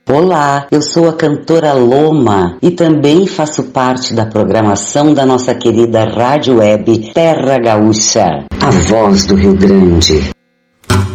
Olá, eu sou a cantora Loma e também faço parte da programação da nossa querida rádio web Terra Gaúcha, a voz do Rio Grande.